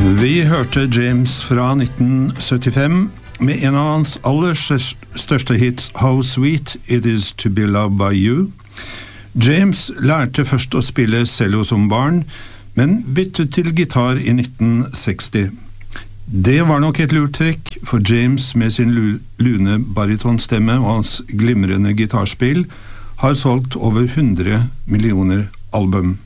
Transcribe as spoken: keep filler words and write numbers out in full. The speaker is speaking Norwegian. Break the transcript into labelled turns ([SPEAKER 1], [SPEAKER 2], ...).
[SPEAKER 1] Vi hørte James fra nitten syttifem med en av hans aller største hits, How Sweet It Is To Be Loved By You. James lærte først å spille cello som barn, men byttet til gitar i nitten seksti. Det var nok et lurt trekk, for James med sin lune baritonstemme og hans glimrende gitarspill har solgt over hundre millioner album.